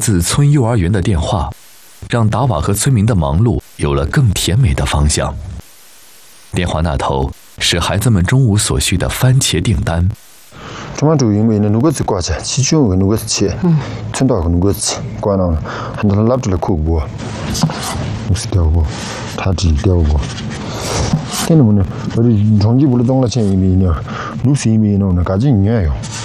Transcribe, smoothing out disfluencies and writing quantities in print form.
自村幼儿园的电话，让达瓦和村民的忙碌有了更甜美的方向。电话那头是孩子们中午所需的番茄订单。 토마토 이메는 누구지 과자 지중은 누구지 천다고 누구지 과나 한달 랍들 코고 무스되고 다지 되고 걔는 뭐는 우리 정기 불러동라 chen 이메는 누스 이메는 가진 녀요